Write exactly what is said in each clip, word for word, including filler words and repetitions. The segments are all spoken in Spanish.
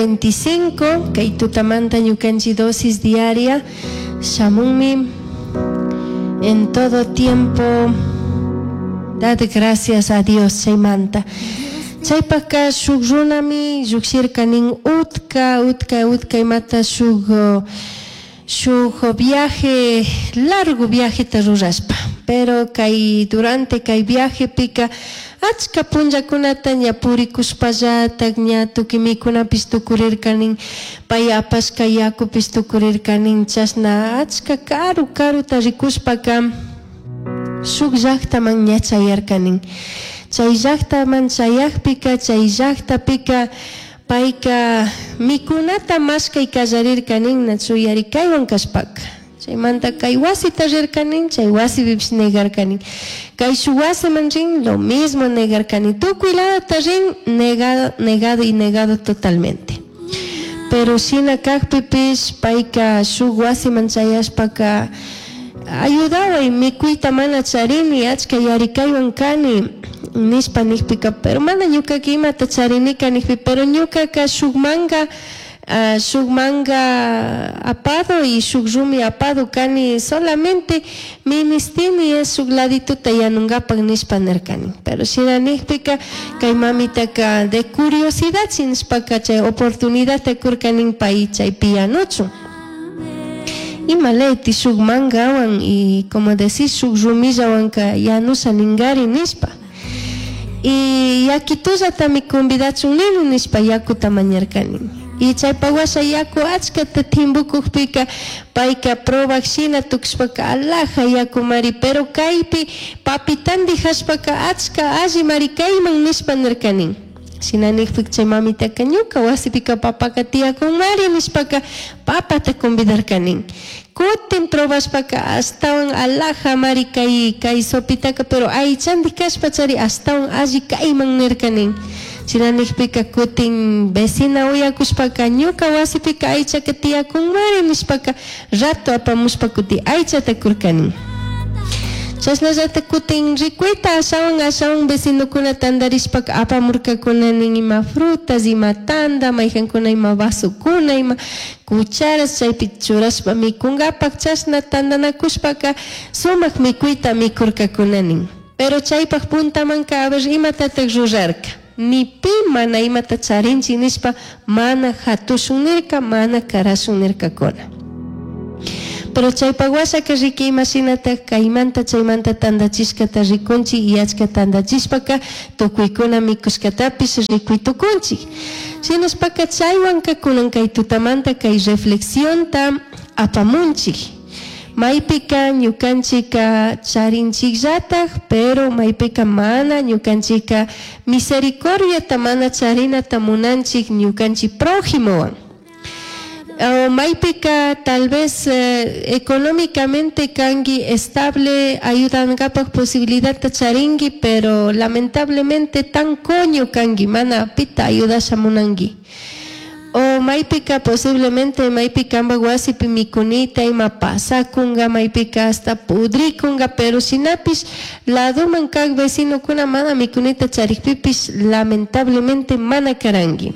veinticinco, que tutamanta ñukanchi dosis diaria, shamunmi en todo tiempo, dad gracias a Dios, chaymanta. Chaypaka shuk runami lluksirkanin utka, utka, utka imata shuk, shuk viaje, largo viaje taruraspa. Pero kay durante kay viaje pika achka punllakunata ña purikuspallata ña tukimikunapis tukurirkanin payapashka yakupis tukurirkanin chasna achka karu karuta rikuspaka shuk llaqtaman ña chayarkanin. Chay llaqtaman chayaqpika chay llaqtapika payka mikunata mashkay kallarirkanin nachu yarikaywan kashpaka. Chaymanta kay wasita rirkanin, chay wasipipish negarkanin. Kay shuk wasiman rin, lo mismo negarkanin. Tukuy ladata rin, negado, negado y negado totalmente. Pero shina kakpipish payka shuk wasiman chayashpaka ayudaway mikuyta mana charini, achka yarikaywan kani nispa nishpika, pero mana ñukaka imata charinika nishpi, pero ñukaka shuk manga Uh, shuk manga apado y shuk rumi apado kani solamente ministini es shuk ladituta yanungapak nishpa nerkani, pero shina nishpika kay mamitaka de curiosidad sinishpaka chay oportunidad tekurkanin pay chay pianochu imaleti shuk mangawan y como decís shuk rumillawan ka yanusa ningari nishpa y yakitullata mi convidachun ninu nishpa yakuta mañarkanin. Y chaypawasha yaku achkata timbukukpika payka probakshina tukshpaka alaja yaku mari, pero kaypi papitan dejashpaka achka alli mari kayman nishpa nirkanin. Shina nishpik chay mamitaka ñuka wasipika papaka tiyakun mari nishpaka papata convidarkanin. Kutin probashpaka astawan alaja mari kay kay sopitaka, pero aychan dikashpa chari astawan alli kayman nirkanin. Shina nishpika kutin vecina uyakushpaka ñuka wasipika aychaka tiyakun mari nishpaka rato apamushpa kuti aychata kurkanin. Chashnallata kutin rikuyta ashawan ashawan vecinokuna tandarishpaka apamurkakunanin ima frutas, ima tanda, mayjankuna ima vasukuna, ima cucharas chaypi churashpa mikungapak chashna tandanakushpaka sumak mikuyta mikurkakunanin. Pero chaypak puntamanka a ver imatatak rurarka. Ni pi mana imata charinchi nishpa mana hatushunirka, mana karashunirka kona. Pero chaypawasaka riki imashinata kaymanta chaymanta tandachishkata rikunchi y achka tandachishpaka tukuykuna mikushkatapis rikuy tukunchi. Shinaspaka chaywanka kunan kay tutamanta kay reflexionta apamunchi. Maypika ñukanchika charinchikllatak, pero maypika mana ñukanchika misericordiata mana charinata munanchik ñukanchik prójimowan. Uh, maypika tal vez uh, económicamente kangi estable ayudangapak posibilidad ta charingi, pero lamentablemente tan coño kangi mana pita ayudasha munangi. O maypika posiblemente maypika amba wasipi mikunita ima pasakunga, maypika hasta pudrikunga, pero sinapis laduman kag vecino kuna mana mikunita charikpipis lamentablemente mana karangi.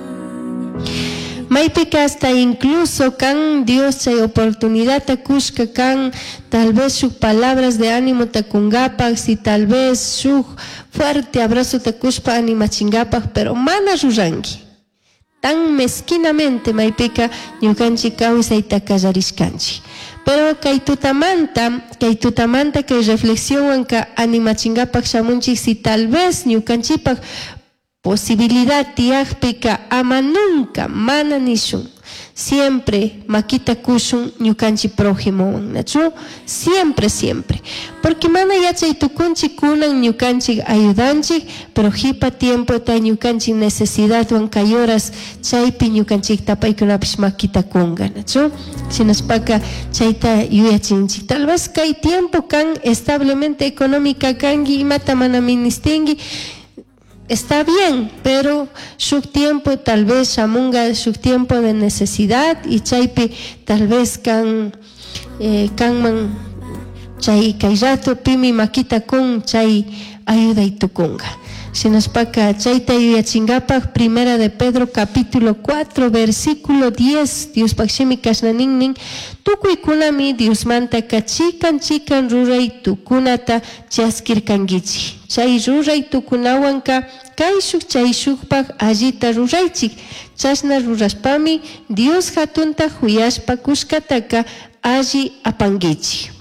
Maypika hasta incluso kan Dios chay oportunidad takushka kan tal vez sus palabras de ánimo takungapak, si tal vez su fuerte abrazo takushpa animachingapak, pero mana rurangi. Tan mezquinamente maypika ñukanchik kawsayta kallarishkanchik. Pero kay tutamanta, kay tutamanta kay reflexionwanka animachingapak shamunchik, si tal vez ñukanchipak posibilidad tiyakpika ama nunca mana nishun, siempre makita kushun ñukanchi prójimo, nachu siempre siempre, porque mana yachay tukunchi kunan ñukanchi ayudanchi, pero hipa tiempo ta ñukanchi necesidad wan kayoras chaypi ñukanchi tapaykunapish makita kunga, nachu sinaspaka chayta yuyachinchi. Tal vez kay tiempo kan establemente económica kangi imata mana ministingi, está bien, pero su tiempo tal vez shamunga su tiempo de necesidad y chaypi tal vez kan eh, kanman chay kay rato pimi makita kun chay ayuda y tukunga. Sinaspaka chayta yuyachingapaj Primera de Pedro capítulo cuatro versículo diez Dios pakshimi kashnaningning tukuykunami Dios manta kachikan chikan ruray tukunata chaskirkangichik chay ruray tukunawanka kaishuk chayshukpaj allita ruraychik chashna ruraspami Dios hatunta huyashpa kushkataka alli apangichik.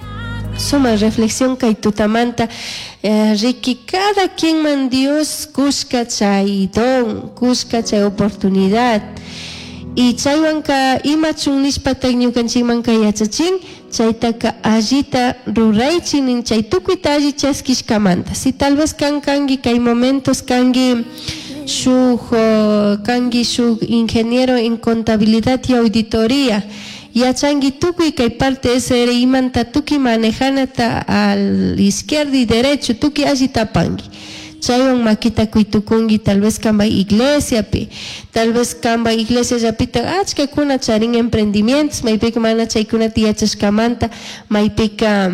Suma reflexión kay tutamanta eh, Ricky cada quien man Dios kushka chay don kushka chay oportunidad y chaywanka imachun nishpatak ñukanchikmanka yachachin chaytaka allita ruraychinin chay tukuyta alli chaskishkamanta si tal vez kan kangi kay momentos kangi shuk uh, kangi shuk ingeniero en contabilidad y auditoría yachangi tukuy kay parte ese imanta tuki manejanata al izquierda y derecho tuki alli tapangi chaywan makita kuytukungi tal vez kamba iglesia pi tal vez kamba iglesia yapita achka kuna charin emprendimientos maypika mana chaykunata yachashkamanta maypika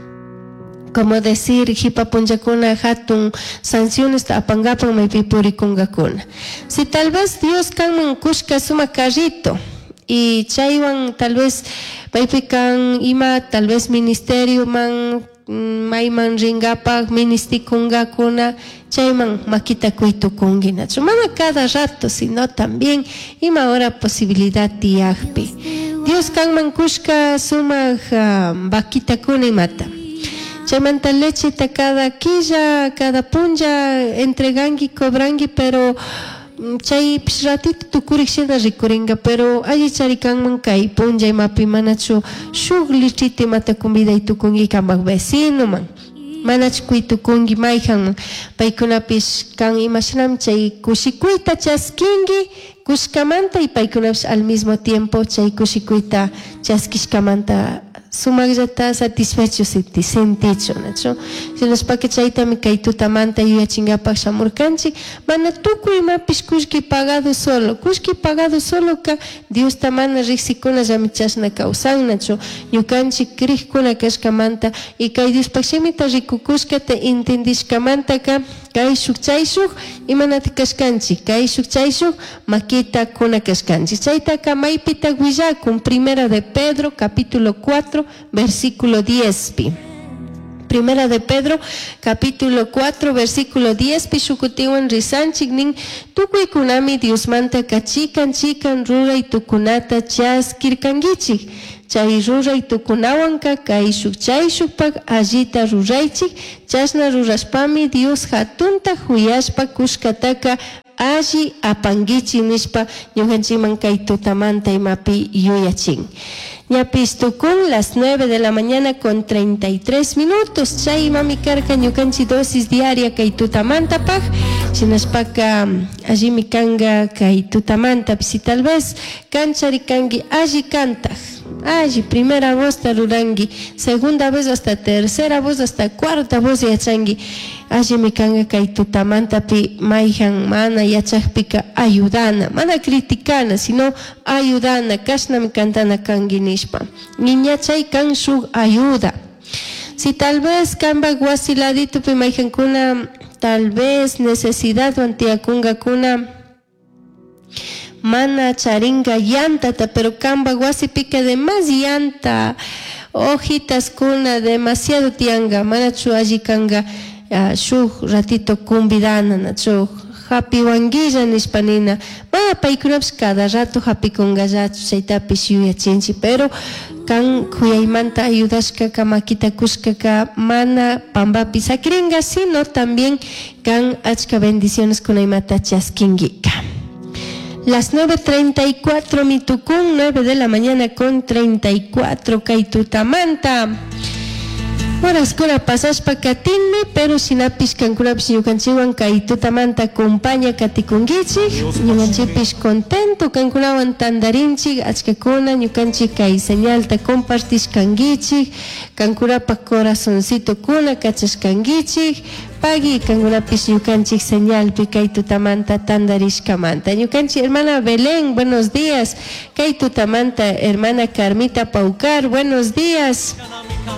como decir hipapunchakuna hatun sanciones apangapan maypi purikungakuna si tal vez Dios kanman kushka suma carrito y chaywan tal vez maypikan ima tal vez ministerio man mayman ringapak ministikungakuna chayman makita kuytukungi nachu mana cada rato sino también ima hora posibilidad tiyakpi Dios kanman kushka sumak uh, vaquitakuna imata chaymanta lechita cada quilla cada punja entregangi cobrangi pero chay ratito tukurik shina rikuringa pero alli charikanman kay punjay mapi manachu shuk lichiti mata comida tukungi kambak vecino man manachu kuytukungi mayhan paykunapish kan imashnam chay kushikuyta chaskingi kushkamanta y paykunapish al mismo tiempo chay kushikuyta chaskishkamanta sumaklata satisfecho senticho nacho sinaspaka chaytami kay tutamanta yuyachingapak shamurkanchik mana tukuy imapish kushki pagado solo kushki pagado solo ka Dios tamana riqsikuna llami chashna kawsan nacho ñukanchik kriqkuna kashkamanta y kay Dios pakshimita rikukushkata intendishkamanta ka kay shuk chay shuk imanata kashkanchik kay shuk chay shuk makita kuna kashkanchik chaytaka maypita willakun Primera de Pedro capítulo cuatro versículo diez pi. Primera de Pedro capítulo cuatro versículo diez pi shukutiwan risanchik nin tukuykunami Dios manta kachikan chikan ruray tukunata chaskirkangichik chay ruray tukunawanka kay shuk chay shukpak allita ruraychik chashna rurashpami Dios hatunta huyashpa kushkataka alli apangichik nishpa ñukanchikman kay tutamanta imapi yuyachin ñapis tukun las nueve de la mañana con treinta y tres minutos chay mami karka ñukanchi dosis diaria kay tutamanta paj shinashpaka alli mi kanga kay tutamanta si tal vez kanchari kangi alli kantaj alli primera voz tarurangi segunda vez hasta tercera voz hasta cuarta voz yachangi alli mi kanga kay tutamanta pi mayhan mana yachakpika ayudana mana criticana sino ayudana kashna mi kantana kangi nishpa niña chay kan shuk ayuda si tal vez kamba guasiladito pi mayhan kuna tal vez necesidad wantiakunga kuna mana charinga llantata pero kamba guasi pica de más llanta hojitas kuna demasiado tianga mana chu alli kanga uh, shuk ratito kumbidana nachu happy wanguilla nispanina mana paykunapish cada rato happy kungallachu chaytapish yuyachinchi pero kan kuyaymanta ayudashkaka makita kushkaka mana pambapi sakringa sino también kan achka bendiciones kunaymata chaskingika. Las nueve treinta y cuatro Mitukun, nueve de la mañana con treinta y cuatro Kaitutamanta. Horas kura pasas pa katinmi, pero sinapis kankurapis ñukanchiwan Kaitutamanta acompaña katikungichik, ñukanchipis contento kankunawan tandarinchik, achkakuna ñukanchik kay señalta compartis kangichik, kankurapa corazoncito kuna kachashkangichik, pagi kankurapis ñukanchik señalpi Kaitutamanta tandarishkamanta. Ñukanchik hermana Belén, buenos días. Kaitutamanta hermana Carmita Paucar, buenos días.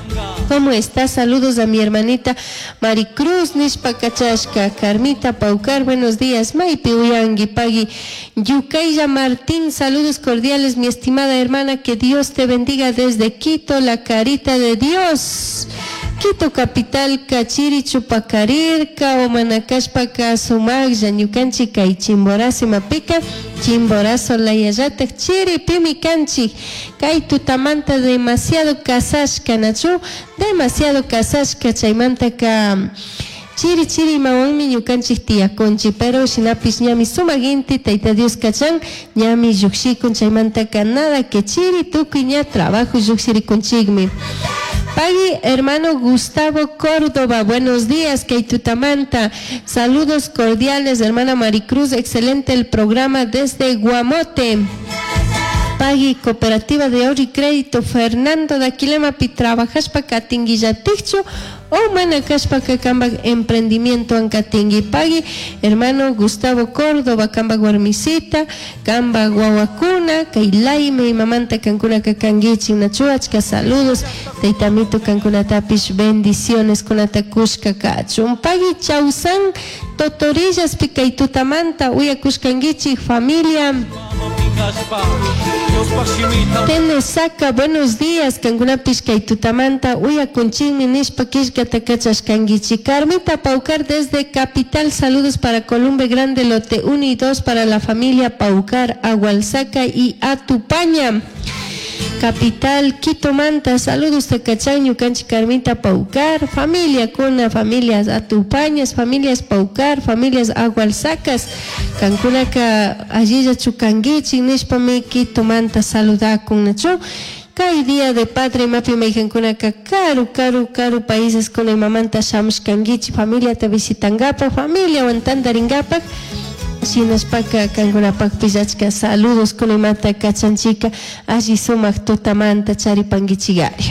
¿Cómo está? Saludos a mi hermanita Maricruz, Nishpa Cachashka, Carmita Paucar, buenos días, Maipi Uyangi Pagui, Yucaya Martín, saludos cordiales, mi estimada hermana, que Dios te bendiga desde Quito, la carita de Dios. Quito capital, Cachiri Chupacarirca, o Manacashpaca, Sumag, Yanyucanchi, Kai Chimborazi Mapica, Chimborazo la Yayatak, Chiri, Pimi Canchi, Kai Tutamanta, demasiado casashka, Nachu, demasiado casashka, Chaimanta, Ka. Chiri chiri mawanmi ñukanchik tiyakunchik, pero shinapis ñami sumaginti tayta Dios kachan ñami lluqshikun chaymantaka nada que chiri tukuy ña trabajo lluqsirikunchikmi. Pagui, hermano Gustavo Córdoba, buenos días, Keitutamanta, saludos cordiales, hermana Maricruz, excelente el programa desde Guamote. Pagui, Cooperativa de Ahorro y Crédito, Fernando da Quilemapi, trabajas pa Catinguillaticho o Manacashpaca Camba Emprendimiento Ancatingui. Pagui, hermano Gustavo Córdoba, Camba Guarmisita, Camba Guaguacuna, Kailaime y Mamanta Cancuna Cacanguichi, Nachuachka, saludos, Teitamito Cancuna Tapish, bendiciones con Atacushka Cachun. Pagui, Chausan, Totorillas, Picaitutamanta, Uyacushkanguichi, familia. Tenesaca, buenos días, Canguna Pisca y Tutamanta, Uya Conchimi, Nishpa Kishka Takachas Kangichi, Carmita Paucar desde Capital, saludos para Columbe Grande, Lote uno y dos para la familia Paucar, Agualsaca y Atupaña. Capital, Quito Manta, saludos de Cachaño, Canchi Carmita Paucar, familia Cuna, familias Atupañas, familias Paucar, familias Agualsacas, Cancunaca, Ayilla Chucanguichi, Nishpami, Quito Manta, saluda con Nacho. Kai día de padre, Mapi Meijancunaca, Caru, Caru, Caru, países con el Mamanta Shams Kangichi, familia Tavisitangapa, familia Wantandaringapa. Sinaspaca, Cangunapac, Pizachka, saludos con el mata Cachanchica, allí sumak Tutamanta, Charipanguichigaria.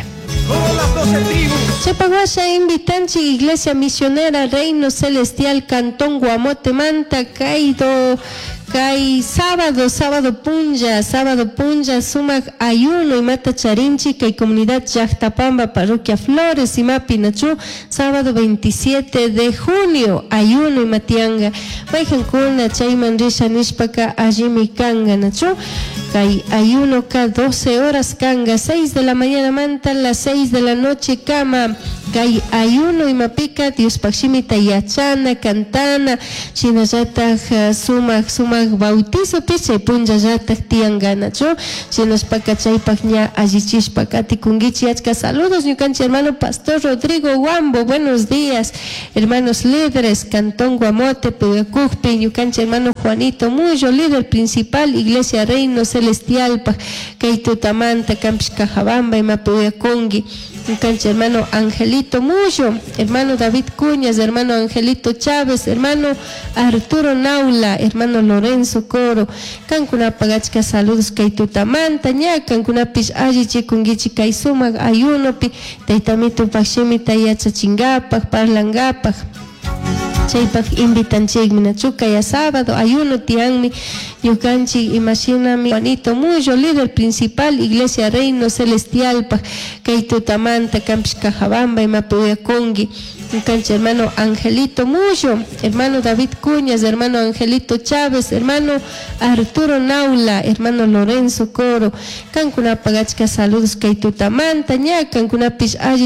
Chepaguasha invitanchi, Iglesia Misionera, Reino Celestial, Cantón Guamote, Manta, Caído. Kai sábado, sábado punja, sábado punja, sumak ayuno y mata charinchi, kai comunidad Yachtapamba, parroquia Flores y Mapinachu, sábado veintisiete de junio, ayuno y matianga, Vaijancuna, Chayman Risha Nishpaka, Ajimi Kanga, Nachu, kai ayuno ka doce horas kanga, seis de la mañana manta, las seis de la noche cama, kai ayuno y mapica, Dios Pakshimita Yachana, Cantana, Chinayata, Sumak, Sumak, bautizo piche punja yata tiangana cho si nos pacachay pagña ayichish pacati kungichi achka. Saludos ñucanchi hermano Pastor Rodrigo Guambo, buenos días hermanos líderes Cantón Guamote Puyacupi, ñucanchi hermano Juanito Muyo, líder principal Iglesia Reino Celestial Keitutamanta Campis Cajabamba y Mapuyacongi, ñucanchi hermano Angelito Muyo, hermano David Cuñas, hermano Angelito Chávez, hermano Arturo Naula, hermano Lorenzo Coro, Cancuna Pagachka, saludos Keitutamanta, ña Cancuna Pish Ayichi Kungichi Kaisumag, Ayunopi, Taitamito Pachimita Yachachingapag, Parlangapag. Chaypak invitanchikmi Nachuca ya sábado, ayuno tianmi, yucanchi, imagíname, Juanito Muyo, líder principal, Iglesia Reino Celestial, Keitutamanta, Campis Cajabamba y Mapuyacongi, yucanchi, hermano Angelito Muyo, hermano David Cuñas, hermano Angelito Chávez, hermano Arturo Naula, hermano Lorenzo Coro, Cancuna Pagachka, saludos Keitutamanta, ña Cancuna Pish